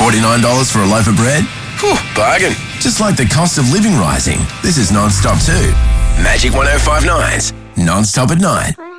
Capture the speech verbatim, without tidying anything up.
forty-nine dollars for a loaf of bread? Whew, bargain. Just like the cost of living rising, this is Non-Stop too. Magic one oh five nine's Non-Stop at Night.